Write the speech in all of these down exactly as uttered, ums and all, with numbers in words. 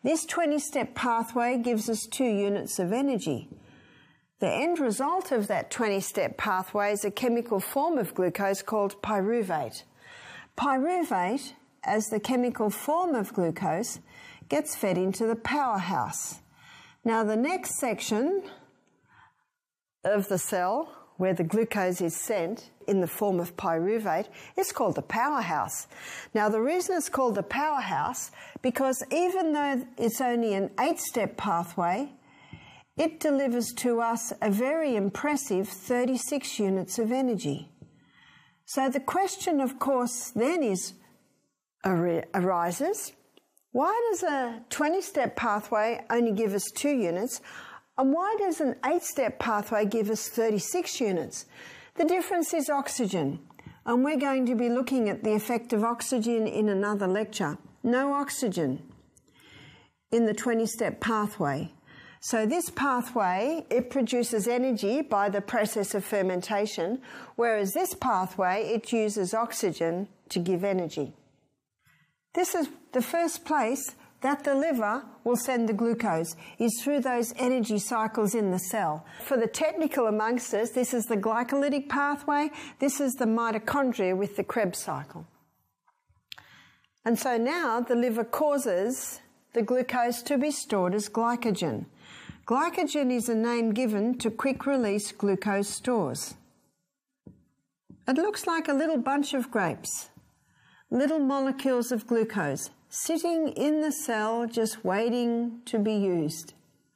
This twenty-step pathway gives us two units of energy. The end result of that twenty-step pathway is a chemical form of glucose called pyruvate. Pyruvate, as the chemical form of glucose, gets fed into the powerhouse. Now the next section of the cell, where the glucose is sent in the form of pyruvate, is called the powerhouse. Now the reason it's called the powerhouse, because even though it's only an eight-step pathway, it delivers to us a very impressive thirty-six units of energy. So the question, of course, then is arises, why does a twenty-step pathway only give us two units, and why does an eight-step pathway give us thirty-six units? The difference is oxygen, and we're going to be looking at the effect of oxygen in another lecture. No oxygen in the twenty-step pathway. So this pathway, it produces energy by the process of fermentation, whereas this pathway, it uses oxygen to give energy. This is the first place that the liver will send the glucose, is through those energy cycles in the cell. For the technical amongst us, this is the glycolytic pathway, this is the mitochondria with the Krebs cycle. And so now the liver causes the glucose to be stored as glycogen. Glycogen is a name given to quick-release glucose stores. It looks like a little bunch of grapes, little molecules of glucose, sitting in the cell just waiting to be used.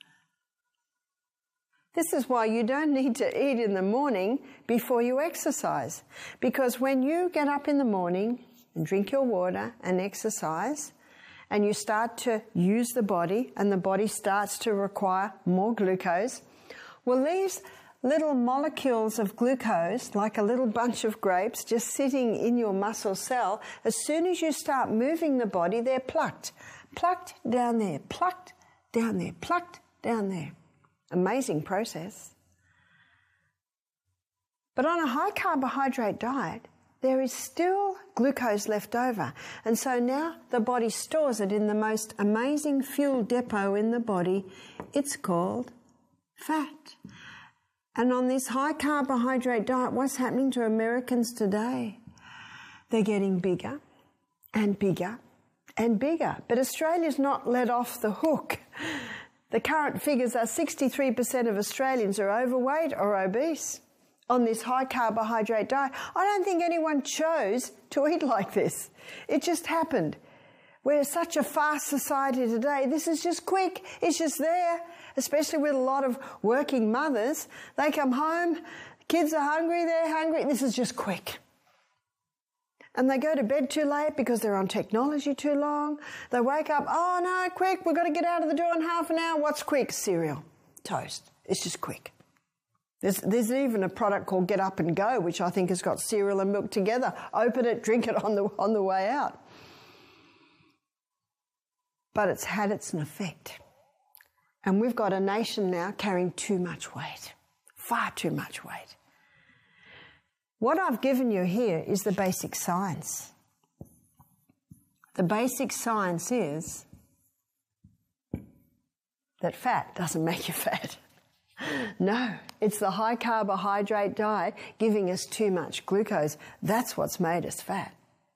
This is why you don't need to eat in the morning before you exercise, because when you get up in the morning and drink your water and exercise, and you start to use the body, and the body starts to require more glucose, well, these little molecules of glucose, like a little bunch of grapes just sitting in your muscle cell, as soon as you start moving the body, they're plucked. Plucked down there, plucked down there, plucked down there. Amazing process. But on a high carbohydrate diet, there is still glucose left over. And so now the body stores it in the most amazing fuel depot in the body. It's called fat. And on this high carbohydrate diet, what's happening to Americans today? They're getting bigger and bigger and bigger. But Australia's not let off the hook. The current figures are sixty-three percent of Australians are overweight or obese on this high carbohydrate diet. I don't think anyone chose to eat like this. It just happened. We're such a fast society today. This is just quick. It's just there, especially with a lot of working mothers. They come home, kids are hungry, they're hungry. This is just quick. And they go to bed too late because they're on technology too long. They wake up, oh no, quick, we've got to get out of the door in half an hour. What's quick? Cereal, toast. It's just quick. There's, there's even a product called Get Up and Go, which I think has got cereal and milk together. Open it, drink it on the, on the way out. But it's had its effect. And we've got a nation now carrying too much weight, far too much weight. What I've given you here is the basic science. The basic science is that fat doesn't make you fat. No, it's the high carbohydrate diet giving us too much glucose. That's what's made us fat.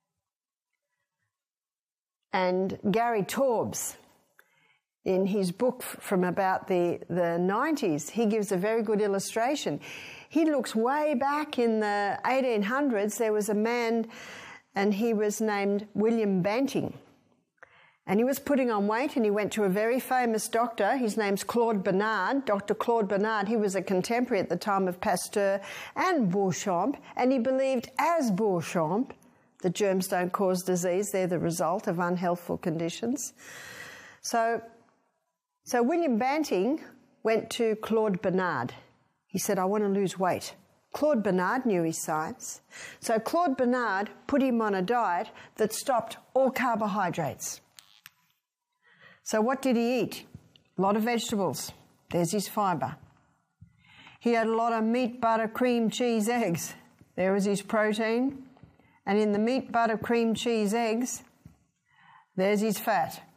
And Gary Taubes, in his book from about the, the nineties, he gives a very good illustration. He looks way back in the eighteen hundreds. There was a man, and he was named William Banting. And he was putting on weight, and he went to a very famous doctor. His name's Claude Bernard, Doctor Claude Bernard. He was a contemporary at the time of Pasteur and Beauchamp, and he believed, as Beauchamp, that germs don't cause disease, they're the result of unhealthful conditions. So, so William Banting went to Claude Bernard. He said, I want to lose weight. Claude Bernard knew his science. So Claude Bernard put him on a diet that stopped all carbohydrates. So what did he eat? A lot of vegetables. There's his fibre. He had a lot of meat, butter, cream, cheese, eggs. There was his protein. And in the meat, butter, cream, cheese, eggs, there's his fat.